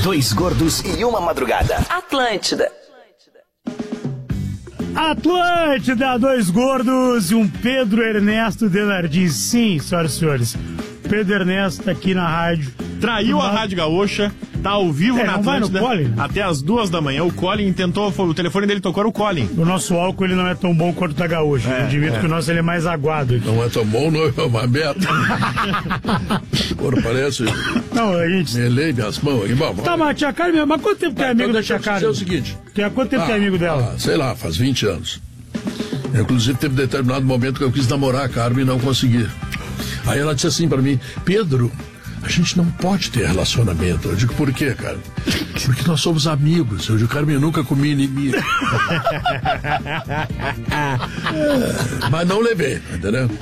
Dois gordos e uma madrugada. Atlântida. Atlântida, dois gordos e um Pedro Ernesto Denardim. Sim, senhoras e senhores. Pedro Ernesto tá aqui na rádio. Traiu a Rádio Gaúcha, tá ao vivo na Atlântida até as 2 da manhã. O Colin tentou, o telefone dele tocou, era o Colin. O nosso álcool ele não é tão bom quanto o da Gaúcha. Eu admito que o nosso ele é mais aguado aqui. Não é tão bom, não é uma meta. Porra, parece. Não, a gente. Melei minhas mãos aqui. Tá, mas a Tia Carmen, mas quanto tempo que é amigo da Tia Carmen? É o seguinte. Quanto tempo que é amigo dela? Sei lá, faz 20 anos. Inclusive, teve determinado momento que eu quis namorar a Carmen e não consegui. Aí ela disse assim pra mim: Pedro, a gente não pode ter relacionamento. Eu digo: por quê, cara? Porque nós somos amigos. Eu digo: Carmen, eu nunca comi inimigo. Mas não levei, entendeu?